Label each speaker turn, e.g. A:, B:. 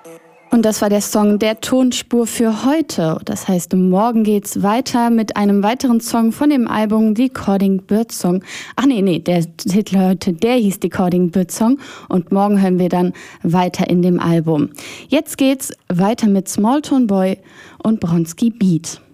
A: Und das war der Song der Tonspur für heute. Das heißt, morgen geht's weiter mit einem weiteren Song von dem Album Decoding Birdsong. Ach nee, der Titel heute, der hieß Decoding Birdsong. Und morgen hören wir dann weiter in dem Album. Jetzt geht's weiter mit Small Tone Boy und Bronski Beat.